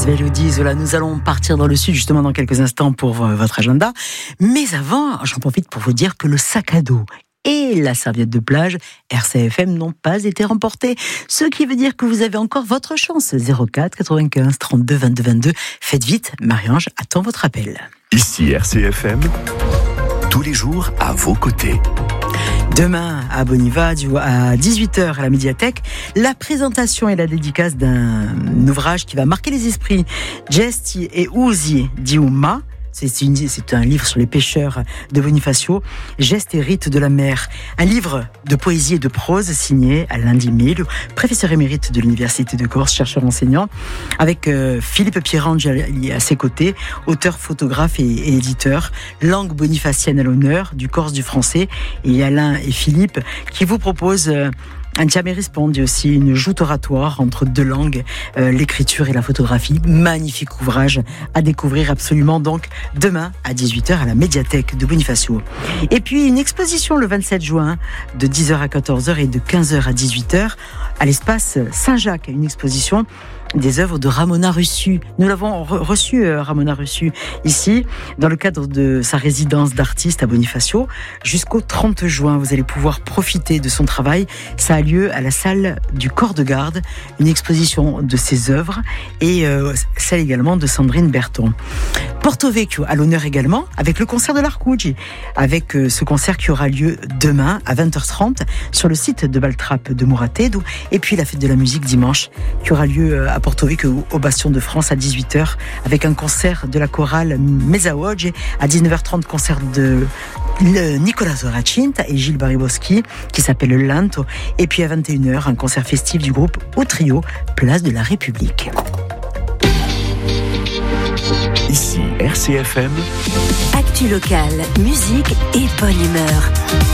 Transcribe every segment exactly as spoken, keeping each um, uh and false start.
Melodies. Voilà, nous allons partir dans le sud justement dans quelques instants pour euh, votre agenda. Mais avant, j'en profite pour vous dire que le sac à dos et la serviette de plage R C F M n'ont pas été remportés. Ce qui veut dire que vous avez encore votre chance. zéro quatre quatre-vingt-quinze trente-deux vingt-deux vingt-deux. Faites vite, Marie-Ange attend votre appel. Ici R C F M, tous les jours à vos côtés. Demain, à Boniva, à dix-huit heures à la médiathèque, la présentation et la dédicace d'un ouvrage qui va marquer les esprits. Gesti et Usi Diouma. C'est, une, c'est un livre sur les pêcheurs de Bonifacio, Gestes et rites de la mer. Un livre de poésie et de prose signé Alain Dimil, professeur émérite de l'Université de Corse, chercheur enseignant, avec euh, Philippe Pierrangi à ses côtés, auteur, photographe et, et éditeur. Langue bonifacienne à l'honneur, du corse, du français. Et Alain et Philippe qui vous proposent... Euh, un Tiamérispondi aussi, une joute oratoire entre deux langues, euh, l'écriture et la photographie. Magnifique ouvrage à découvrir absolument donc demain à dix-huit heures à la médiathèque de Bonifacio. Et puis une exposition le vingt-sept juin de dix heures à quatorze heures et de quinze heures à dix-huit heures à l'espace Saint-Jacques. Une exposition des œuvres de Ramona Russu. Nous l'avons re- reçu, euh, Ramona Russu, ici, dans le cadre de sa résidence d'artiste à Bonifacio. Jusqu'au trente juin, vous allez pouvoir profiter de son travail. Ça a lieu à la salle du corps de garde, une exposition de ses œuvres et euh, celle également de Sandrine Berton. Porto Vecchio à l'honneur également, avec le concert de l'Arcucci, avec euh, ce concert qui aura lieu demain à vingt heures trente sur le site de Baltrappe de Muratedo, et puis la fête de la musique dimanche qui aura lieu euh, à Porto Vecchio au Bastion de France à dix-huit heures avec un concert de la chorale Mesaoggi, à dix-neuf heures trente concert de Nicolas Zoracinta et Gilles Bariboschi qui s'appelle le Lanto, et puis à vingt et une heures un concert festif du groupe Au Trio, place de la République. Ici R C F M. Actu locale, musique et bonne humeur.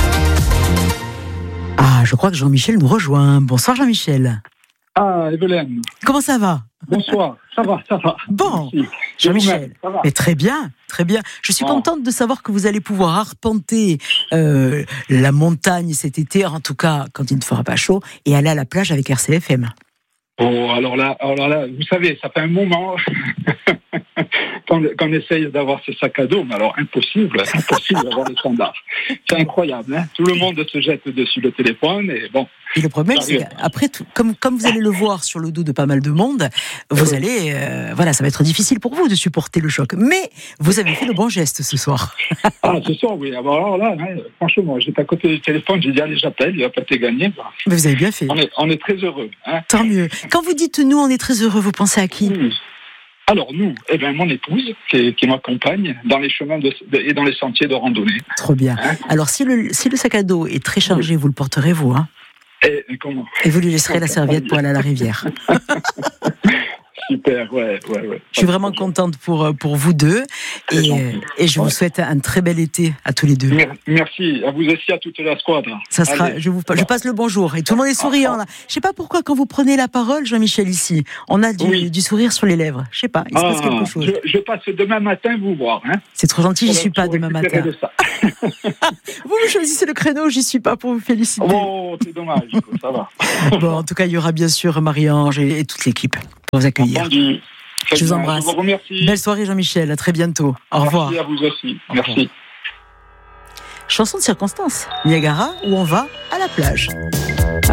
Ah, je crois que Jean-Michel nous rejoint. Bonsoir Jean-Michel. Ah, Evelyne. Comment ça va ? Bonsoir, ça va, ça va. Bon, Merci. Jean-Michel, mais très bien, très bien. Je suis Bon. contente de savoir que vous allez pouvoir arpenter euh, la montagne cet été, en tout cas quand il ne fera pas chaud, et aller à la plage avec R C F M. Oh, alors là, alors là, vous savez, ça fait un moment qu'on, qu'on essaye d'avoir ces sacs à dos, mais alors impossible, impossible d'avoir les standards. C'est incroyable, hein. Tout le monde se jette dessus le téléphone et bon. Et le problème, c'est qu'après, tout, comme, comme vous allez le voir sur le dos de pas mal de monde, vous allez, euh, voilà, ça va être difficile pour vous de supporter le choc. Mais vous avez fait le bon geste ce soir. Ah, ce soir, oui. Alors là, hein, franchement, j'étais à côté du téléphone, j'ai dit allez, j'appelle, il va pas te gagner. Mais vous avez bien fait. On est, on est très heureux. Hein. Tant mieux. Quand vous dites nous, on est très heureux, vous pensez à qui ? Oui. Alors nous, eh ben, mon épouse qui, qui m'accompagne dans les chemins de, de, et dans les sentiers de randonnée. Trop bien. Hein. Alors si le, si le sac à dos est très chargé, oui. Vous le porterez vous, hein ? Et, et comment ? Et vous lui laisserez la serviette pour aller à la rivière. Super, ouais, ouais, ouais. Je suis vraiment contente pour, pour vous deux et, et je vous souhaite un très bel été à tous les deux. Merci, à vous aussi, à toute la squadre. Ça sera, je, vous, je passe le bonjour et tout le monde est souriant là. Je sais pas pourquoi quand vous prenez la parole, Jean-Michel, ici, on a du, oui. du sourire sur les lèvres. Je sais pas, il se passe ah, quelque chose. Je, je passe demain matin vous voir. Hein. C'est trop gentil, j'y suis pas demain matin. De ça. Vous me choisissez le créneau, j'y suis pas pour vous féliciter. Oh, c'est dommage, ça va. Bon, en tout cas, il y aura bien sûr Marie-Ange et, et toute l'équipe pour vous accueillir. Entendu. Je vous embrasse. Je vous remercie. Belle soirée Jean-Michel, à très bientôt. Au Merci revoir. Merci à vous aussi. Merci. Chanson de circonstance, Niagara, où on va à la plage.